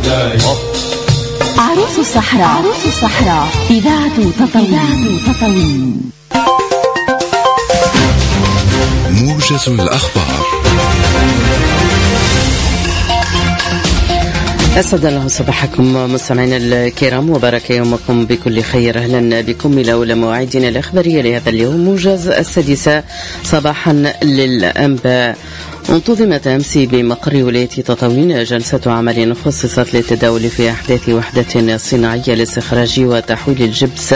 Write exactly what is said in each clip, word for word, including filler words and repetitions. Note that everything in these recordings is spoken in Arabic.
عروس الصحراء. عروس الصحراء إذاعة تطاوين. موجز الأخبار. أسعد الله صباحكم مستمعينا الكرام وبارك يومكم بكل خير. أهلا بكم إلى أولى مواعيدنا الإخبارية لهذا اليوم، موجز السادسة صباحا للأنباء. انتظمت أمس بمقر ولاية تطاوين جلسة عمل خصصت للتداول في أحداث وحدة صناعية لاستخراج وتحويل الجبس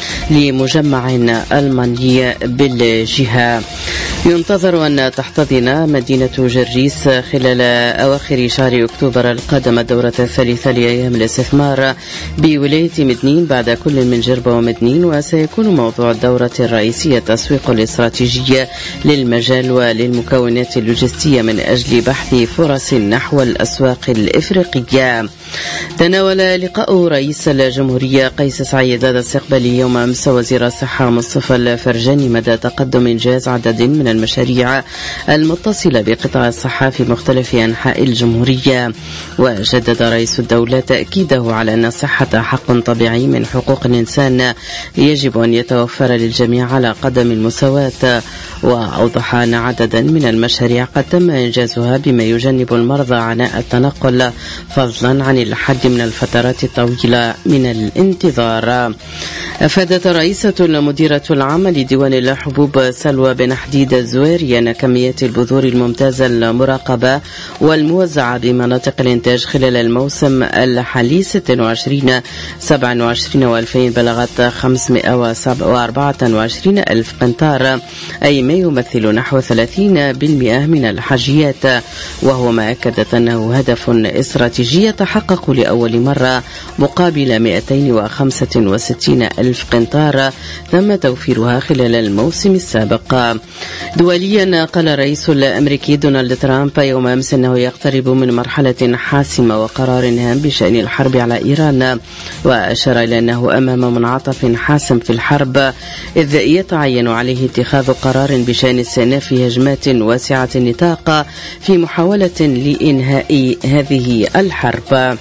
لمجمع ألماني بالجهة. ينتظر أن تحتضن مدينة جريس خلال أواخر شهر أكتوبر القادم الدورة الثالثة لأيام الاستثمار بولاية مدنين بعد كل من جربة ومدنين، وسيكون موضوع الدورة الرئيسية التسويق الاستراتيجي للمجال وللمكونات اللوجستية من أجل بحث فرص نحو الأسواق الإفريقية. تناول لقاء رئيس الجمهورية قيس سعيد هذا استقبال يوم أمس وزير الصحة مصطفى الفرجاني مدى تقدم إنجاز عدد من المشاريع المتصلة بقطاع الصحة في مختلف أنحاء الجمهورية. وجدد رئيس الدولة تأكيده على أن الصحة حق طبيعي من حقوق الإنسان يجب أن يتوفر للجميع على قدم المساواة. وأوضح أن عددا من المشاريع قد تم إنجازها بما يجنب المرضى عناء التنقل فضلا عن الحد من الفترات الطويلة من الانتظار. أفادت رئيسة المديرة العامة لديوان الحبوب سلوى بن حديد الزويري أن كميات البذور الممتازة المراقبة والموزعة بمناطق الإنتاج خلال الموسم الحالي ستة وعشرين سبعة وعشرين وألفين بلغت خمسمائة وأربعة وعشرين ألف قنطار، أي ما يمثل نحو ثلاثين بالمئة من الحاجيات، وهو ما أكدت أنه هدف استراتيجي يتحقق لأول مرة مقابل مئتين وخمسة وستين ألف قنطار تم توفيرها خلال الموسم السابق. دوليا قال الرئيس الأمريكي دونالد ترامب يوم أمس أنه يقترب من مرحلة حاسمة وقرار هام بشأن الحرب على إيران، وأشار إلى أنه أمام منعطف حاسم في الحرب إذ يتعين عليه اتخاذ قرار بشأن استئناف هجمات واسعة النطاق في محاولة لإنهاء هذه الحرب.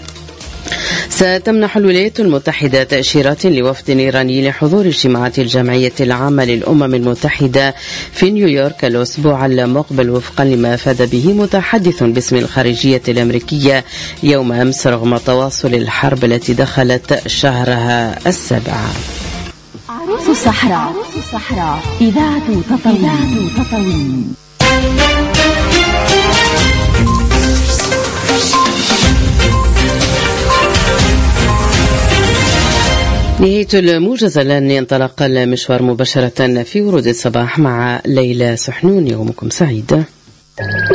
ستمنح الولايات المتحدة تأشيرات لوفد إيراني لحضور اجتماعات الجمعية العامة للأمم المتحدة في نيويورك الأسبوع المقبل وفقا لما أفاد به متحدث باسم الخارجية الأمريكية يوم أمس رغم تواصل الحرب التي دخلت شهرها السابع. عروس الصحراء. عروس الصحراء إذاعة تطاوين. نهاية الموجز. لن ينطلق المشوار مباشرة في ورود الصباح مع ليلى سحنون. يومكم سعيد.